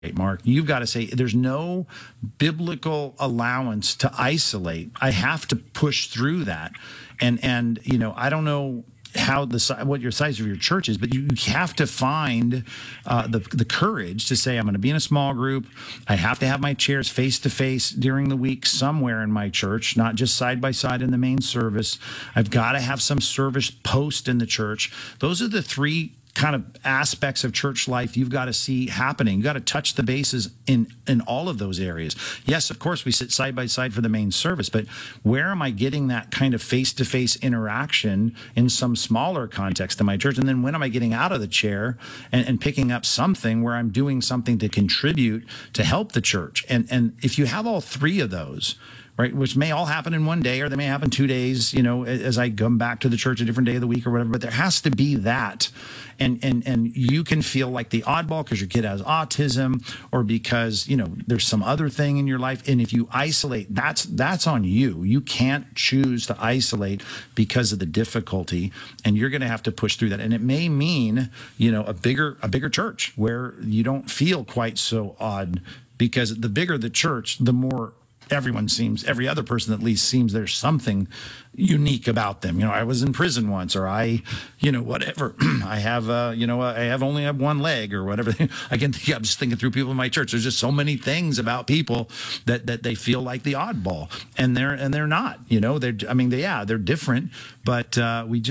Mark. You've got to say there's no biblical allowance to isolate. I have to push through that. And I don't know what your size of your church is, but you have to find the courage to say, I'm going to be in a small group. I have to have my chairs face to face during the week somewhere in my church, not just side by side in the main service. I've got to have some service post in the church. Those are the three kind of aspects of church life you've got to see happening. You've got to touch the bases in all of those areas. Yes, of course, we sit side by side for the main service, but where am I getting that kind of face-to-face interaction in some smaller context in my church? And then when am I getting out of the chair and picking up something where I'm doing something to contribute to help the church? And if you have all three of those, right, which may all happen in one day, or they may happen 2 days, as I come back to the church a different day of the week or whatever, but there has to be that. And you can feel like the oddball because your kid has autism, or because, there's some other thing in your life. And if you isolate, that's on you. You can't choose to isolate because of the difficulty, and you're going to have to push through that. And it may mean, a bigger church where you don't feel quite so odd, because the bigger the church, the more every other person at least seems there's something unique about them. I was in prison once, or whatever. I have, I only have one leg or whatever. I'm just thinking through people in my church. There's just so many things about people that they feel like the oddball, and they're not. They're different, but we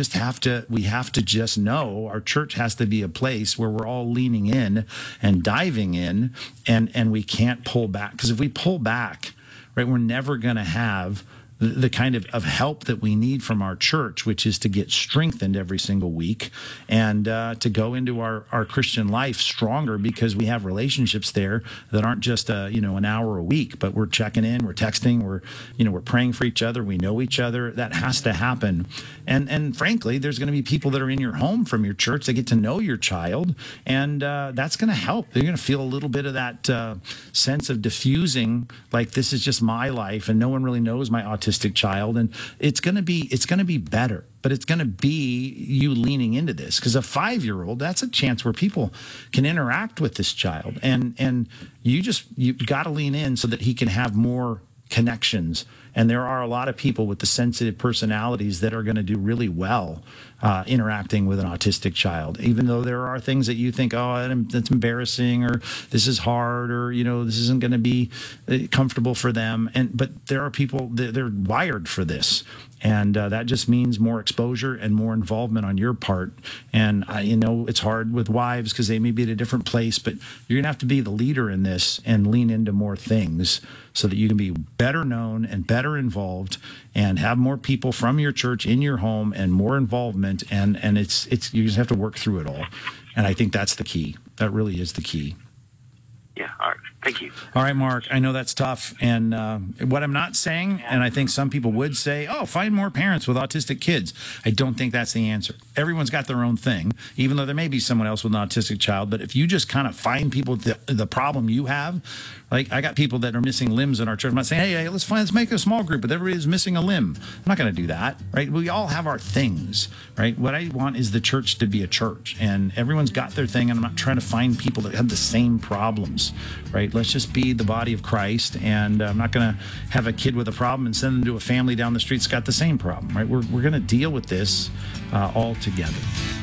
have to just know our church has to be a place where we're all leaning in and diving in, and we can't pull back, because if we pull back, right, we're never going to have the kind of help that we need from our church, which is to get strengthened every single week, and to go into our Christian life stronger, because we have relationships there that aren't just an hour a week, but we're checking in, we're texting, we're praying for each other, we know each other. That has to happen. And frankly, there's going to be people that are in your home from your church that get to know your child, and that's going to help. They're going to feel a little bit of that sense of diffusing, like this is just my life and no one really knows my autistic child, and it's going to be better. But it's going to be you leaning into this, because a 5-year-old, that's a chance where people can interact with this child, and you've got to lean in so that he can have more connections. And there are a lot of people with the sensitive personalities that are going to do really well interacting with an autistic child, even though there are things that you think, that's embarrassing, or this is hard, or this isn't going to be comfortable for them. But there are people that they're wired for this. And that just means more exposure and more involvement on your part. And it's hard with wives because they may be at a different place, but you're going to have to be the leader in this and lean into more things so that you can be better known and better involved, and have more people from your church in your home and more involvement. And it's you just have to work through it all. And I think that's the key. That really is the key. Yeah. All right. Thank you. All right, Mark. I know that's tough. And what I'm not saying, and I think some people would say, find more parents with autistic kids. I don't think that's the answer. Everyone's got their own thing, even though there may be someone else with an autistic child. But if you just kind of find people the problem you have, like I got people that are missing limbs in our church. I'm not saying, hey, let's make a small group, but everybody's missing a limb. I'm not going to do that, right? We all have our things, right? What I want is the church to be a church, and everyone's got their thing, and I'm not trying to find people that have the same problems, right? Let's just be the body of Christ, and I'm not going to have a kid with a problem and send them to a family down the street that's got the same problem, right? We're going to deal with this all together.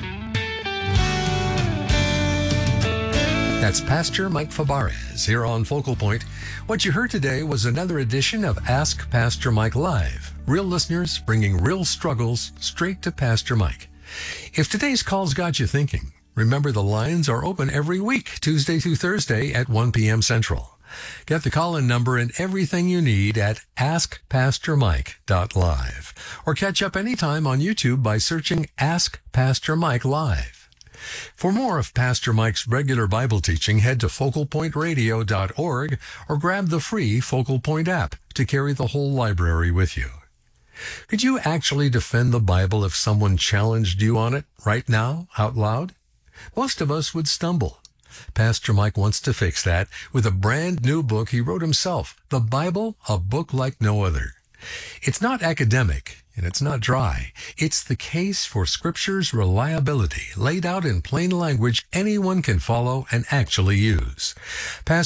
That's Pastor Mike Fabarez here on Focal Point. What you heard today was another edition of Ask Pastor Mike Live. Real listeners bringing real struggles straight to Pastor Mike. If today's calls got you thinking, remember the lines are open every week, Tuesday through Thursday at 1 p.m. Central. Get the call-in number and everything you need at AskPastorMike.live, or catch up anytime on YouTube by searching Ask Pastor Mike Live. For more of Pastor Mike's regular Bible teaching, head to FocalPointRadio.org or grab the free Focal Point app to carry the whole library with you. Could you actually defend the Bible if someone challenged you on it right now, out loud? Most of us would stumble. Pastor Mike wants to fix that with a brand new book he wrote himself, The Bible, a Book Like No Other. It's not academic, and it's not dry. It's the case for Scripture's reliability, laid out in plain language anyone can follow and actually use.